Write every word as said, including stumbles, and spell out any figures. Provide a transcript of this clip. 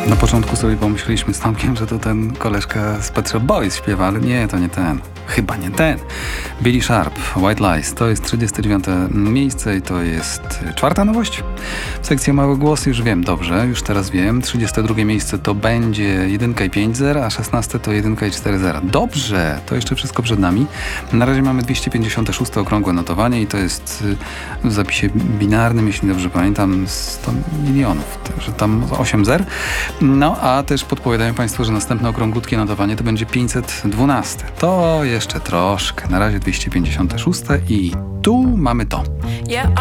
Na początku sobie pomyśleliśmy z Tomkiem, że to ten koleżka z Pet Shop Boys śpiewa, ale nie, to nie ten. Chyba nie ten. Billy Sharp, White Lies. To jest trzydzieste dziewiąte miejsce i to jest czwarta nowość. W sekcji o małe głosy już wiem, dobrze, już teraz wiem. trzydzieste drugie miejsce to będzie jedynka i pięć zero, a szesnaste to jedynka i cztery zero. Dobrze, to jeszcze wszystko przed nami. Na razie mamy dwieście pięćdziesiąte szóste okrągłe notowanie i to jest w zapisie binarnym, jeśli dobrze pamiętam, sto milionów, także tam osiem zer. No, a też podpowiadają Państwo, że następne okrągłutkie notowanie to będzie pięćset dwanaście. To jeszcze troszkę. Na razie dwieście pięćdziesiąte szóste i tu mamy to. Yeah,